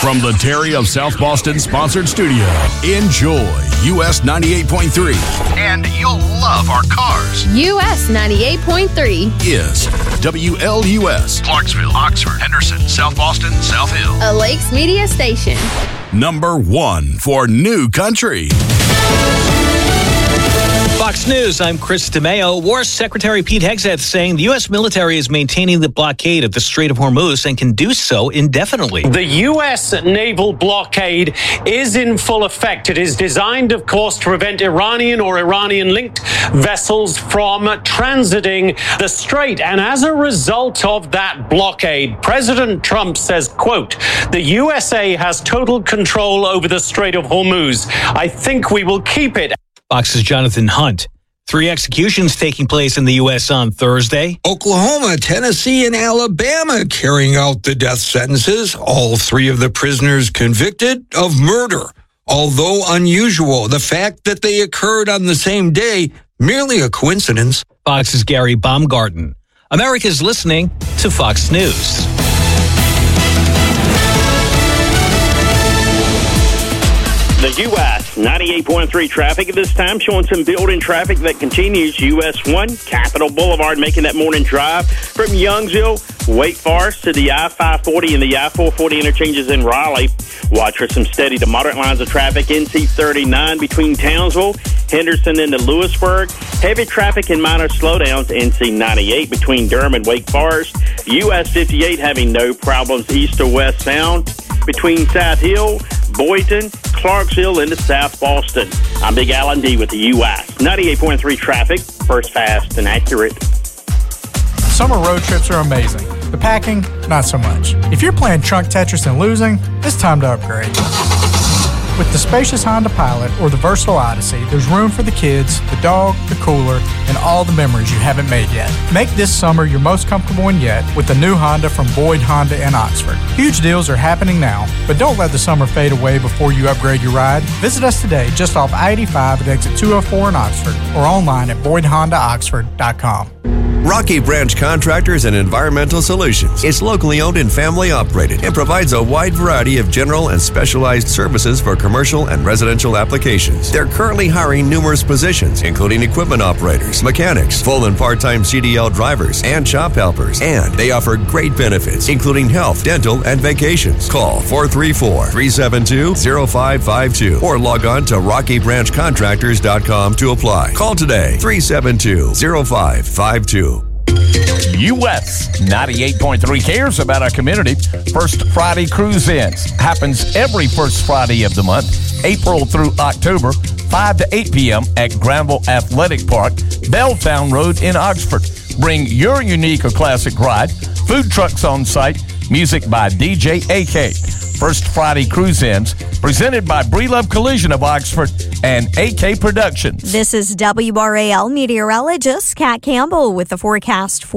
From the Terry of South Boston sponsored studio, enjoy US 98.3. And you'll love our cars. US 98.3 is WLUS. Clarksville, Oxford, Henderson, South Boston, South Hill. A Lakes Media station. Number 1 for New Country. Fox News, I'm Chris DeMeo. War Secretary Pete Hegseth saying the U.S. military is maintaining the blockade of the Strait of Hormuz and can do so indefinitely. The U.S. naval blockade is in full effect. It is designed, of course, to prevent Iranian or Iranian-linked vessels from transiting the strait. And as a result of that blockade, President Trump says, quote, the USA has total control over the Strait of Hormuz. I think we will keep it. Fox's Jonathan Hunt. 3 executions taking place in the U.S. on Thursday. Oklahoma, Tennessee, and Alabama carrying out the death sentences. All 3 of the prisoners convicted of murder. Although unusual, the fact that they occurred on the same day, merely a coincidence. Fox's Gary Baumgarten. America's listening to Fox News. The U.S. 98.3 traffic at this time, showing some building traffic that continues. U.S. 1, Capitol Boulevard, making that morning drive from Youngsville, Wake Forest to the I-540 and the I-440 interchanges in Raleigh. Watch for some steady to moderate lines of traffic. NC 39 between Townsville, Henderson, and Lewisburg. Heavy traffic and minor slowdowns. NC 98 between Durham and Wake Forest. U.S. 58 having no problems east or west bound between South Hill, Boynton, Clarksville, into South Boston. I'm Big Alan D with the U.S. 98.3 traffic, first, fast, and accurate. Summer road trips are amazing. The packing, not so much. If you're playing Trunk Tetris and losing, it's time to upgrade. With the spacious Honda Pilot or the versatile Odyssey, there's room for the kids, the dog, the cooler, and all the memories you haven't made yet. Make this summer your most comfortable one yet with the new Honda from Boyd Honda in Oxford. Huge deals are happening now, but don't let the summer fade away before you upgrade your ride. Visit us today just off I-85 at exit 204 in Oxford or online at BoydHondaOxford.com. Rocky Branch Contractors and Environmental Solutions is locally owned and family operated and provides a wide variety of general and specialized services for commercial and residential applications. They're currently hiring numerous positions, including equipment operators, mechanics, full and part-time CDL drivers, and shop helpers. And they offer great benefits, including health, dental, and vacations. Call 434-372-0552 or log on to RockyBranchContractors.com to apply. Call today, 372-0552. US 98.3 cares about our community. First Friday Cruise-Ins happens every first Friday of the month, April through October, 5 to 8 p.m. at Granville Athletic Park, Belltown Road in Oxford. Bring your unique or classic ride, food trucks on site, music by DJ AK. First Friday Cruise-Ins, presented by Breelove Collision of Oxford and AK Productions. This is WRAL meteorologist Kat Campbell with the forecast for